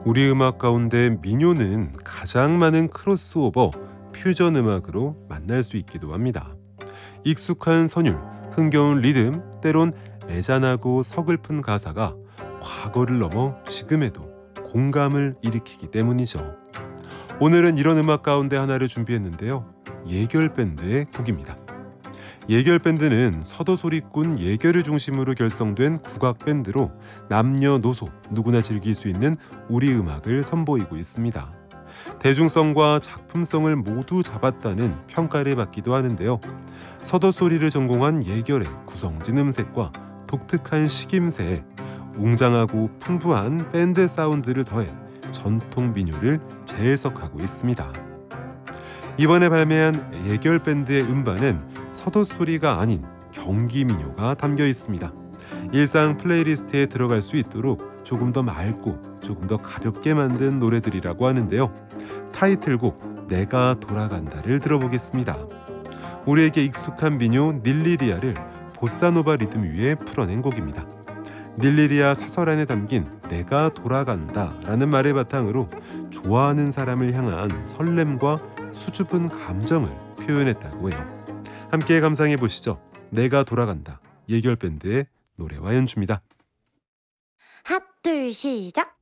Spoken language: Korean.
우리 음악 가운데 민요는 가장 많은 크로스오버, 퓨전 음악으로 만날 수 있기도 합니다. 익숙한 선율, 흥겨운 리듬, 때론 애잔하고 서글픈 가사가 과거를 넘어 지금에도 공감을 일으키기 때문이죠. 오늘은 이런 음악 가운데 하나를 준비했는데요. 예결밴드의 곡입니다. 예결밴드는 서도소리꾼 예결을 중심으로 결성된 국악밴드로 남녀노소 누구나 즐길 수 있는 우리 음악을 선보이고 있습니다. 대중성과 작품성을 모두 잡았다는 평가를 받기도 하는데요. 서도소리를 전공한 예결의 구성진 음색과 독특한 식임새에 웅장하고 풍부한 밴드 사운드를 더해 전통 민요를 재해석하고 있습니다. 이번에 발매한 예결 밴드의 음반은 서도소리가 아닌 경기민요가 담겨 있습니다. 일상 플레이리스트에 들어갈 수 있도록 조금 더 맑고 조금 더 가볍게 만든 노래들이라고 하는데요. 타이틀곡 내가 돌아간다를 들어보겠습니다. 우리에게 익숙한 민요 닐리리아를 보사노바 리듬 위에 풀어낸 곡입니다. 닐리리아 사설 안에 담긴 내가 돌아간다라는 말을 바탕으로 좋아하는 사람을 향한 설렘과 수줍은 감정을 표현했다고 해요. 함께 감상해 보시죠. 내가 돌아간다. 예결밴드의 노래와 연주입니다. 핫, 둘, 시작!